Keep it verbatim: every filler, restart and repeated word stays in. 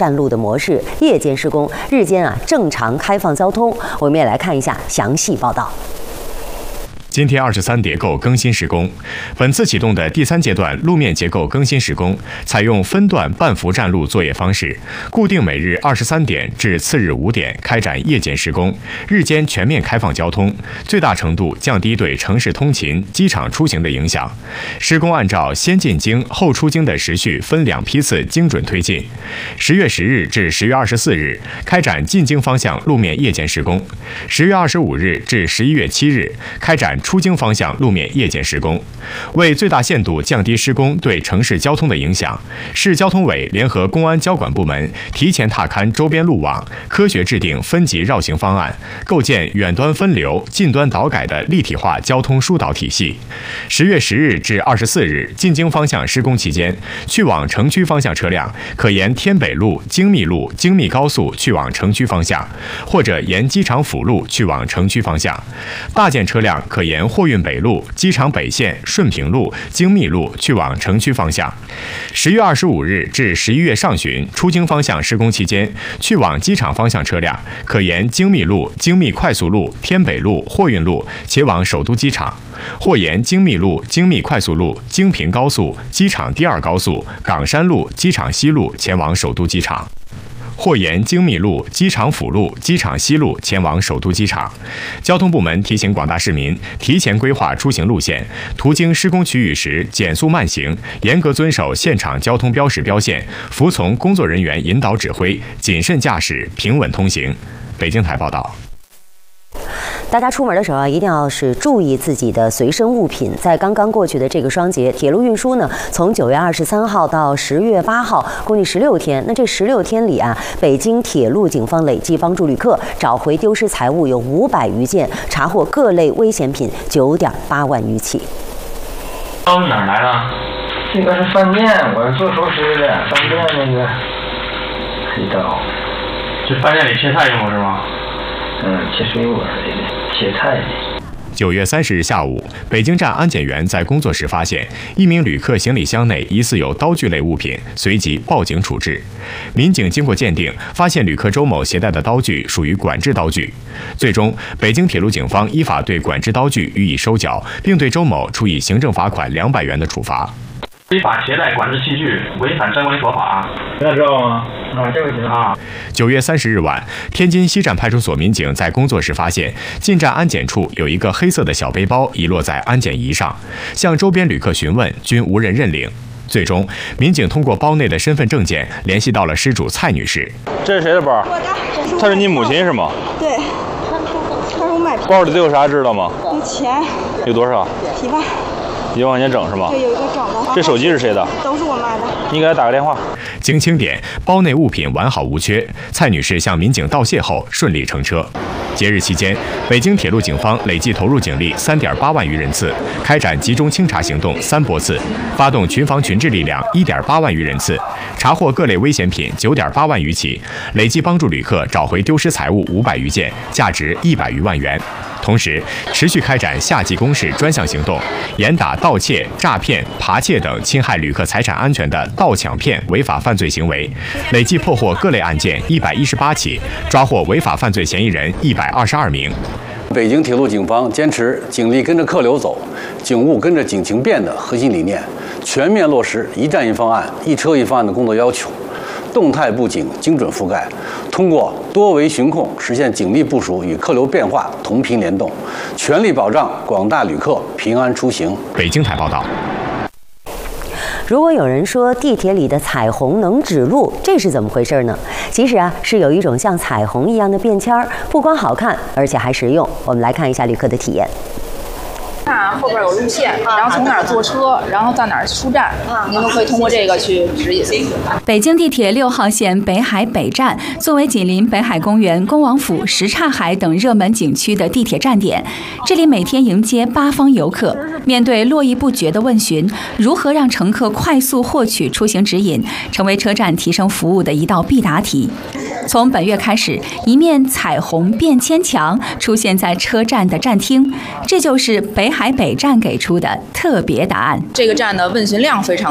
站路的模式，夜间施工，日间啊正常开放交通。我们也来看一下详细报道。 今天二十三叠构更新施工，本次启动的第三阶段路面结构更新施工，采用分段半幅站路作业方式，固定每日二十三点至次日五点开展夜间施工，日间全面开放交通，最大程度降低对城市通勤、机场出行的影响。施工按照先进京后出京的时序分两批次精准推进。十月十日至十月二十四日开展进京方向路面夜间施工，十月二十五日至十一月七日开展出京方向路面夜间施工。为最大限度降低施工对城市交通的影响，市交通委联合公安交管部门提前踏勘周边路网，科学制定分级绕行方案，构建远端分流、近端导改的立体化交通疏导体系。十月十日至二十四日进京方向施工期间，去往城区方向车辆可沿天北路、京密路、京密高速去往城区方向，或者沿机场辅路去往城区方向。大件车辆可沿货运北路、机场北线、顺平路、京密路去往城区方向。十月二十五日至十一月上旬出京方向施工期间，去往机场方向车辆可沿京密路、京密快速路、天北路、货运路前往首都机场，或沿京密路、京密快速路、京平高速、机场第二高速、岗山路、机场西路前往首都机场，或沿京密路、机场辅路、机场西路前往首都机场。交通部门提醒广大市民提前规划出行路线，途经施工区域时减速慢行，严格遵守现场交通标识标线，服从工作人员引导指挥，谨慎驾驶，平稳通行。北京台报道。 大家出门的时候啊，一定要是注意自己的随身物品。在刚刚过去的这个双节，铁路运输呢，从九月二十三号到十月八号，共计十六天。那这十六天里啊，北京铁路警方累计帮助旅客找回丢失财物有五百余件，查获各类危险品九点八万余起。 刀是哪儿来的？ 这个是饭店，我是做熟食的，饭店那个黑刀。 这饭店里切菜用的是吗？ 嗯，切水果的，切菜的。 九月三十日下午，北京站安检员在工作时发现一名旅客行李箱内疑似有刀具类物品，随即报警处置。民警经过鉴定，发现旅客周某携带的刀具属于管制刀具。最终，北京铁路警方依法对管制刀具予以收缴，并对周某处以行政罚款两百元的处罚。 非法携带管制器具，违反站规所法。 现在知道吗？啊，这个知道啊。 九月三十日晚，天津西站派出所民警在工作时发现，进站安检处有一个黑色的小背包遗落在安检仪上，向周边旅客询问，均无人认领。最终，民警通过包内的身份证件联系到了失主蔡女士。 这是谁的包？ 我的。 她是你母亲是吗？ 对。她是我买的。 包里都有啥知道吗？ 有钱。 有多少？ 一万。 一万块钱整是吗？ 对，有一个整的。 这手机是谁的？ 都是我买的。 你给他打个电话。 经清点，包内物品完好无缺。蔡女士向民警道谢后顺利乘车。节日期间，北京铁路警方累计投入警力三点八万余人次，开展集中清查行动三波次，发动群防群治力量一点八万余人次，查获各类危险品九点八万余起，累计帮助旅客找回丢失财物五百余件，价值一百余万元。同时，持续开展夏季攻势专项行动，严打盗窃、诈骗、扒窃等侵害旅客财产安全的盗抢骗违法犯罪行为，累计破获各类案件一百一十八起，抓获违法犯罪嫌疑人一百二十二名。 北京铁路警方坚持警力跟着客流走，警务跟着警情变的核心理念，全面落实一站一方案、一车一方案的工作要求，动态布警，精准覆盖，通过多维巡控实现警力部署与客流变化同频联动，全力保障广大旅客平安出行。 北京台报道。 如果有人说地铁里的彩虹能指路，这是怎么回事呢？其实啊，是有一种像彩虹一样的便签儿，不光好看，而且还实用。我们来看一下旅客的体验。 看后边有路线，然后从哪儿坐车，然后到哪儿出站，您都可以通过这个去指引。 北京地铁六号线北海北站作为紧邻北海公园、恭王府、什刹海等热门景区的地铁站点，这里每天迎接八方游客。面对络绎不绝的问询，如何让乘客快速获取出行指引，成为车站提升服务的一道必答题。从本月开始，一面彩虹便签墙出现在车站的站厅，这就是北海北站给出的特别答案。 这个站的问询量非常